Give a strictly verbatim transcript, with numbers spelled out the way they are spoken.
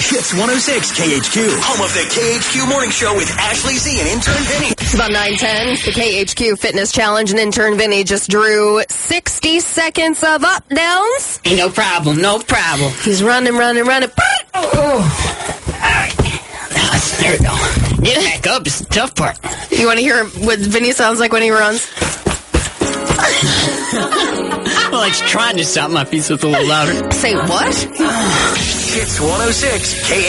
Hits one oh six K H Q. Home of the K H Q Morning Show with Ashley Z and intern Vinny. It's about nine ten. The K H Q Fitness Challenge, and intern Vinny just drew sixty seconds of up downs. No problem, no problem. He's running, running, running. Oh, oh. All right. Now, there we go. Get back up is the tough part. You want to hear what Vinny sounds like when he runs? Well, like trying to stop my feet so it's a little louder. Say what? Hits one oh six K H Q.